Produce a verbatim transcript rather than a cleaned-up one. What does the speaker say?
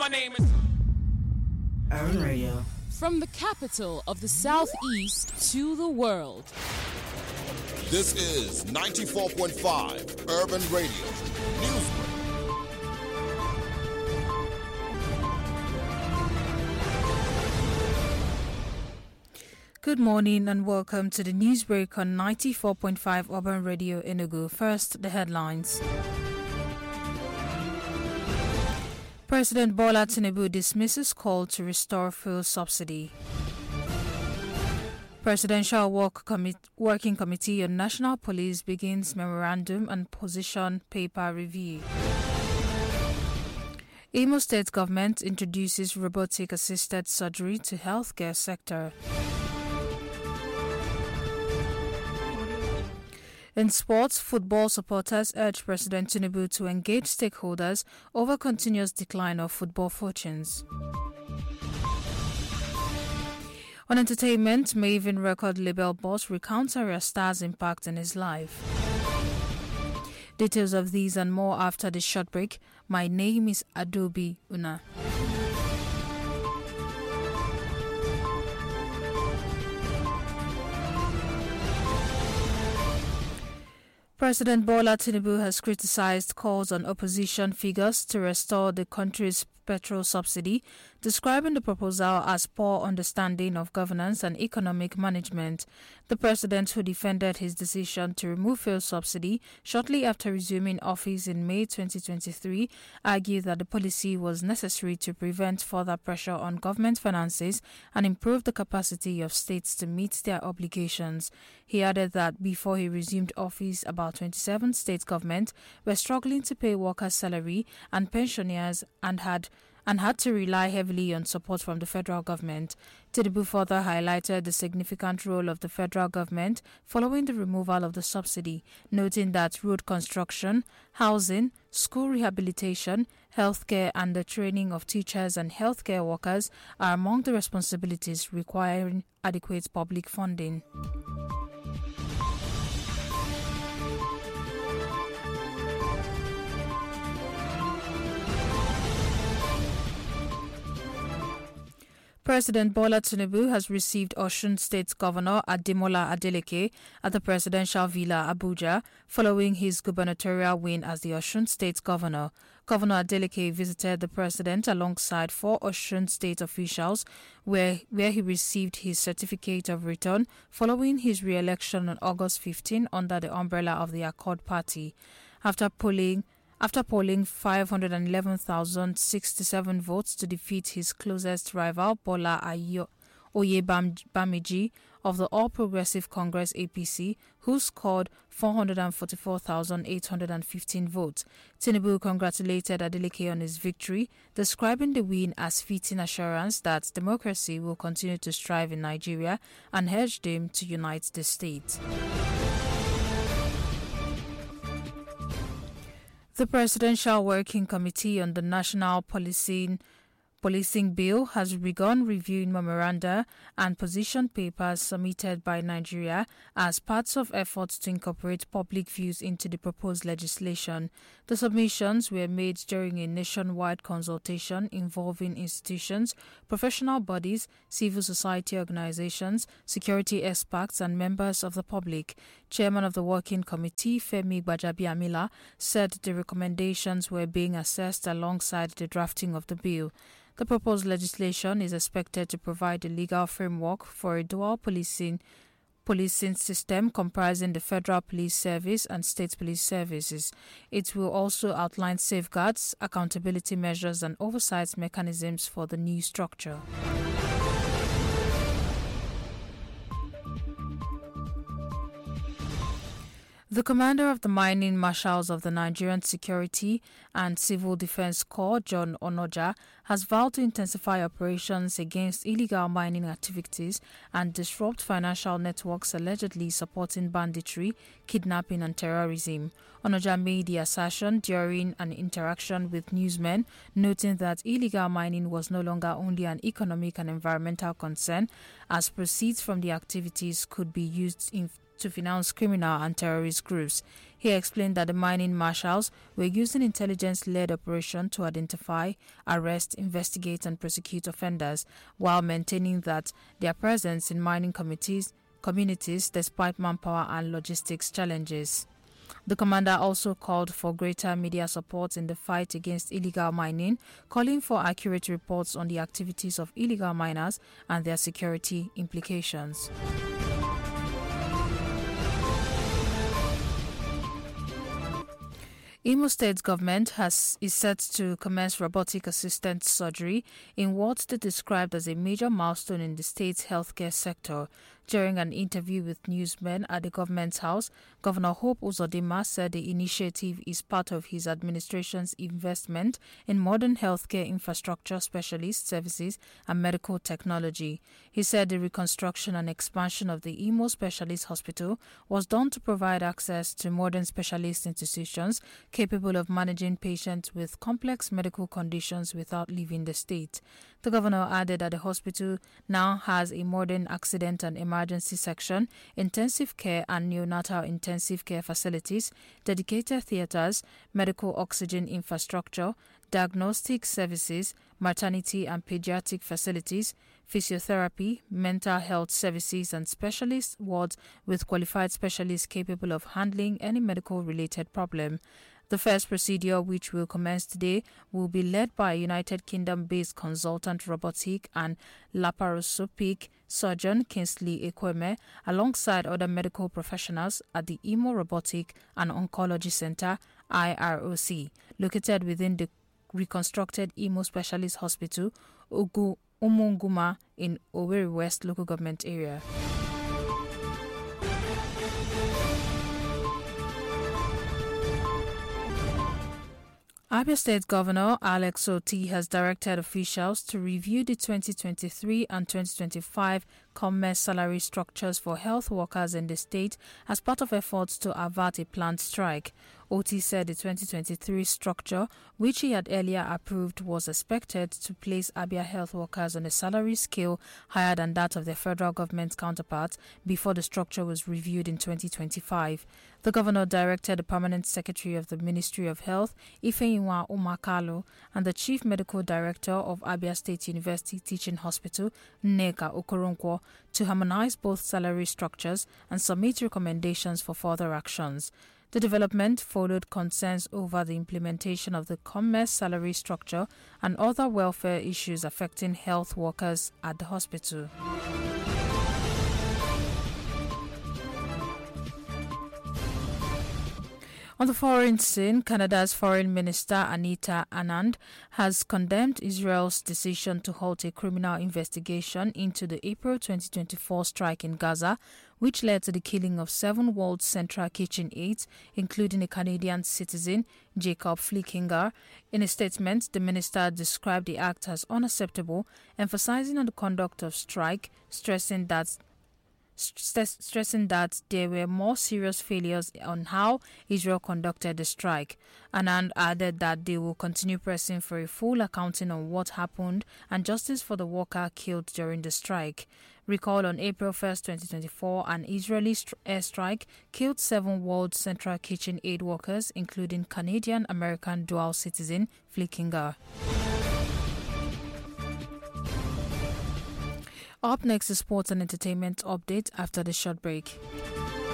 name is Urban Radio. From the capital of the Southeast to the world. This is ninety-four point five Urban Radio Newsbreak. Good morning and welcome to the Newsbreak on ninety-four point five Urban Radio Enugu. First, the headlines. President Bola Tinubu dismisses call to restore fuel subsidy. Presidential Work Commi- Working Committee on National Police begins memorandum and position paper review. Imo State government introduces robotic-assisted surgery to healthcare sector. In sports, football supporters urge President Tinubu to engage stakeholders over continuous decline of football fortunes. On entertainment, Maven record label boss recounts Arya Star's impact in his life. Details of these and more after the short break. My name is Adobe Una. President Bola Tinubu has criticized calls on opposition figures to restore the country's petrol subsidy, describing the proposal as poor understanding of governance and economic management. The president, who defended his decision to remove fuel subsidy shortly after resuming office in May twenty twenty-three, argued that the policy was necessary to prevent further pressure on government finances and improve the capacity of states to meet their obligations. He added that before he resumed office, about twenty-seven state governments were struggling to pay workers' salary and pensioners and had and had to rely heavily on support from the federal government. Tinubu further highlighted the significant role of the federal government following the removal of the subsidy, noting that road construction, housing, school rehabilitation, healthcare and the training of teachers and healthcare workers are among the responsibilities requiring adequate public funding. President Bola Tinubu has received Osun State Governor Ademola Adeleke at the Presidential Villa, Abuja, following his gubernatorial win as the Osun State Governor. Governor Adeleke visited the president alongside four Osun State officials, where, where he received his certificate of return following his re-election on August fifteenth under the umbrella of the Accord Party. After polling After polling five hundred eleven thousand sixty-seven votes to defeat his closest rival, Bola Oyebamiji of the All Progressive Congress A P C, who scored four hundred forty-four thousand eight hundred fifteen votes. Tinubu congratulated Adeleke on his victory, describing the win as fitting assurance that democracy will continue to strive in Nigeria, and urged him to unite the state. The Presidential Working Committee on the National Policing Policing Bill has begun reviewing memoranda and position papers submitted by Nigeria as parts of efforts to incorporate public views into the proposed legislation. The submissions were made during a nationwide consultation involving institutions, professional bodies, civil society organizations, security experts, and members of the public. Chairman of the Working Committee, Femi Gbajabiamila, said the recommendations were being assessed alongside the drafting of the bill. The proposed legislation is expected to provide a legal framework for a dual policing policing system comprising the Federal Police Service and State Police Services. It will also outline safeguards, accountability measures, and oversight mechanisms for the new structure. The commander of the mining marshals of the Nigerian Security and Civil Defense Corps, John Onoja, has vowed to intensify operations against illegal mining activities and disrupt financial networks allegedly supporting banditry, kidnapping and terrorism. Onoja made the assertion during an interaction with newsmen, noting that illegal mining was no longer only an economic and environmental concern, as proceeds from the activities could be used in to finance criminal and terrorist groups. He explained that the mining marshals were using intelligence-led operation to identify, arrest, investigate and prosecute offenders, while maintaining that their presence in mining committees, communities despite manpower and logistics challenges. The commander also called for greater media support in the fight against illegal mining, calling for accurate reports on the activities of illegal miners and their security implications. Imo State government has is set to commence robotic assisted surgery in what they described as a major milestone in the state's healthcare sector. During an interview with newsmen at the government's house, Governor Hope Uzodinma said the initiative is part of his administration's investment in modern healthcare infrastructure, specialist services, and medical technology. He said the reconstruction and expansion of the Imo Specialist Hospital was done to provide access to modern specialist institutions capable of managing patients with complex medical conditions without leaving the state. The governor added that the hospital now has a modern accident and emergency section, intensive care and neonatal intensive care facilities, dedicated theaters, medical oxygen infrastructure, diagnostic services, maternity and pediatric facilities, physiotherapy, mental health services and specialist wards with qualified specialists capable of handling any medical-related problem. The first procedure, which will commence today, will be led by a United Kingdom-based consultant robotic and laparoscopic surgeon Kingsley Ekweme, alongside other medical professionals at the Imo Robotic and Oncology Center, I R O C, located within the reconstructed Imo Specialist Hospital, Ugu Umunguma, in Owerri West local government area. Abia State Governor Alex Otti has directed officials to review the twenty twenty-three and twenty twenty-five commerce salary structures for health workers in the state as part of efforts to avert a planned strike. Otti said the twenty twenty-three structure, which he had earlier approved, was expected to place Abia health workers on a salary scale higher than that of their federal government counterparts before the structure was reviewed in twenty twenty-five. The governor directed the permanent secretary of the Ministry of Health, Ifeyinwa Umakalo, and the chief medical director of Abia State University Teaching Hospital, Nneka Okoronkwo, to harmonize both salary structures and submit recommendations for further actions. The development followed concerns over the implementation of the commerce salary structure and other welfare issues affecting health workers at the hospital. On the foreign scene, Canada's Foreign Minister Anita Anand has condemned Israel's decision to halt a criminal investigation into the April twenty twenty-four strike in Gaza, which led to the killing of seven World Central Kitchen aides, including a Canadian citizen, Jacob Flickinger. In a statement, the minister described the act as unacceptable, emphasizing on the conduct of strike, stressing that St- stressing that there were more serious failures on how Israel conducted the strike. Anand added that they will continue pressing for a full accounting on what happened and justice for the worker killed during the strike. Recall on April first, twenty twenty-four, an Israeli st- airstrike killed seven World Central Kitchen aid workers, including Canadian-American dual citizen Flickinger. Up next is sports and entertainment update after the short break.